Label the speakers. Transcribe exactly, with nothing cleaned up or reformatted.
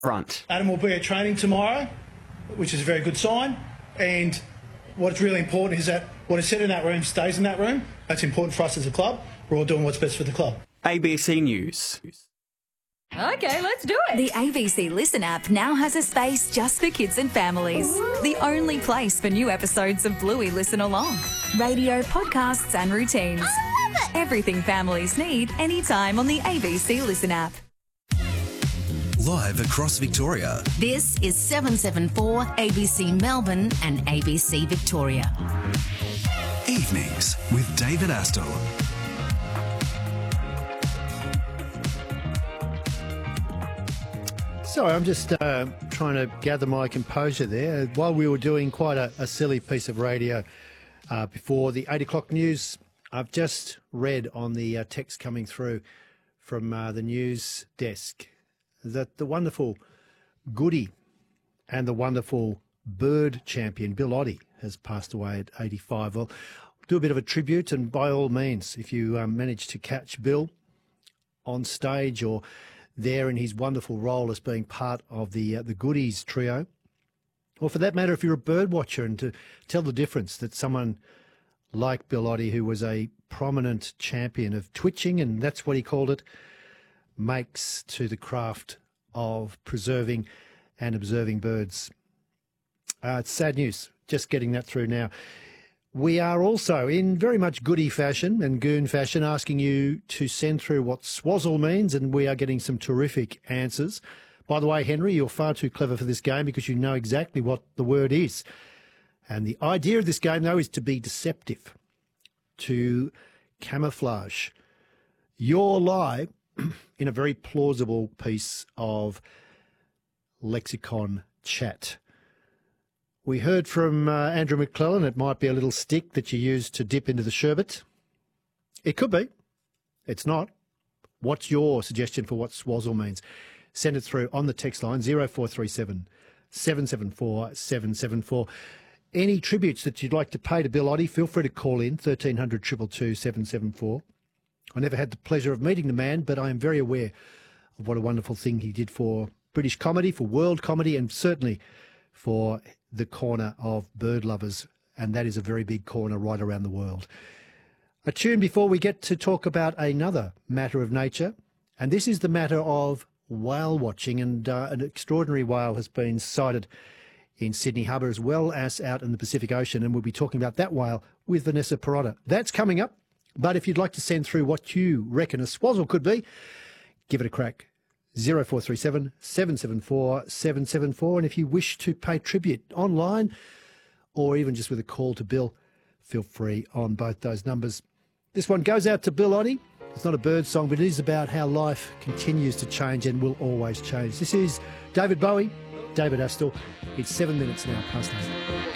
Speaker 1: front.
Speaker 2: Adam will be at training tomorrow, which is a very good sign. And what's really important is that what is said in that room stays in that room. That's important for us as a club. We're all doing what's best for the club.
Speaker 1: A B C News.
Speaker 3: Okay, let's do it.
Speaker 4: The A B C Listen app now has a space just for kids and families. The only place for new episodes of Bluey Listen Along. Radio, podcasts and routines.
Speaker 3: I love it.
Speaker 4: Everything families need anytime on the A B C Listen app.
Speaker 5: Live across Victoria.
Speaker 6: This is seven seven four A B C Melbourne and A B C Victoria.
Speaker 5: Evenings with David Astle.
Speaker 7: Sorry, I'm just uh, trying to gather my composure there. While we were doing quite a, a silly piece of radio uh, before the eight o'clock news, I've just read on the uh, text coming through from uh, the news desk that the wonderful Goody and the wonderful bird champion Bill Oddie has passed away at eighty-five. Well, do a bit of a tribute, and by all means, if you um, manage to catch Bill on stage or there in his wonderful role as being part of the uh, the Goodies trio, or for that matter, if you're a bird watcher, and to tell the difference that someone like Bill Oddie, who was a prominent champion of twitching, and that's what he called it, makes to the craft of preserving and observing birds. Uh, it's sad news, just getting that through now. We are also, in very much Goody fashion and goon fashion, asking you to send through what swazzle means, and we are getting some terrific answers. By the way, Henry, you're far too clever for this game because you know exactly what the word is. And the idea of this game, though, is to be deceptive, to camouflage your lie in a very plausible piece of lexicon chat. We heard from uh, Andrew McClellan, it might be a little stick that you use to dip into the sherbet. It could be. It's not. What's your suggestion for what swazzle means? Send it through on the text line zero four three seven, seven seven four, seven seven four. Any tributes that you'd like to pay to Bill Oddie, feel free to call in thirteen hundred, two two two, seven seven four. I never had the pleasure of meeting the man, but I am very aware of what a wonderful thing he did for British comedy, for world comedy, and certainly for the corner of bird lovers, and that is a very big corner right around the world. A tune before we get to talk about another matter of nature, and this is the matter of whale watching, and uh, an extraordinary whale has been sighted in Sydney Harbour as well as out in the Pacific Ocean, and we'll be talking about that whale with Vanessa Perotta. That's coming up, but if you'd like to send through what you reckon a swazzle could be, give it a crack. zero four three seven, seven seven four, seven seven four. And if you wish to pay tribute online or even just with a call to Bill, feel free on both those numbers. This one goes out to Bill Oddie. It's not a bird song, but it is about how life continues to change and will always change. This is David Bowie, David Astle. It's seven minutes now past eight.